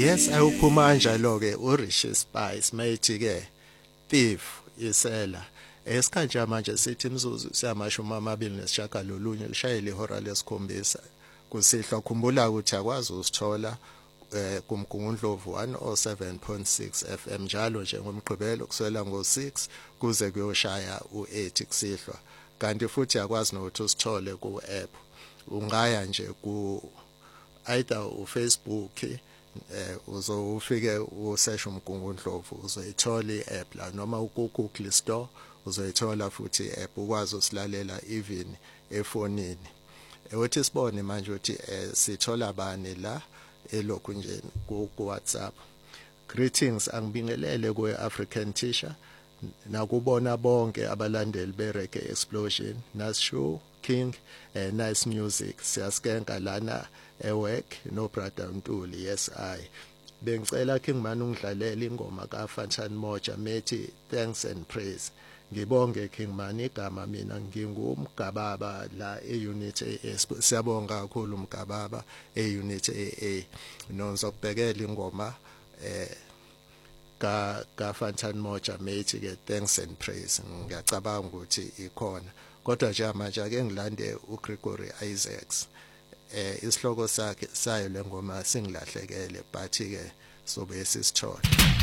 Yes, awuphuma kanjalo ke uRishi Spice mayithi ke thief isela. Esikhathi manje sithi imzuzu siyamashumi amabili nesishagalolunye lishayile ihora lesikhombisa. Kusihlwa khumbula ukuthi akwazi usithola kumgungundlovu 107.6 FM njalo nje ngomgqibelo kuswela ngo6 kuze kuyoshaya u8 kusihlwa. Kanti futhi akwazi nokuthi usithole ku app. Ungaya nje ku either uFacebook uzofike usearch umgungundlovu uzoyithola iApp la noma uGoogle Store uzoyithola futhi iApp ukwazi usilalela even efonini. Uthi sibone manje ukuthi sithola bani la elokhu nje ku WhatsApp. Greetings, angibingelele ku African Teacher nakubona bonke abalandeli beReggae Explosion. Nice show King, nice music. Siyaskenka lana ework no brother Ntuli. Yes I bengicela King Man ungidlalela ingoma kaFantan Moja methi thanks and praise. Ngibonge King Man, igama mina ngingumgababa la eunit AA. Siyabonga kakhulu umgababa eunit AA. Nozokubhekela ingoma ka Fantan Moja methi ke thanks and praise. Ngiyacabanga ukuthi ikhona. Kodwa nje manje ake ngilande uGregory Isaacs. Isihloko sakhe sayo lengoma singilahlekele but ke sobe sisithola.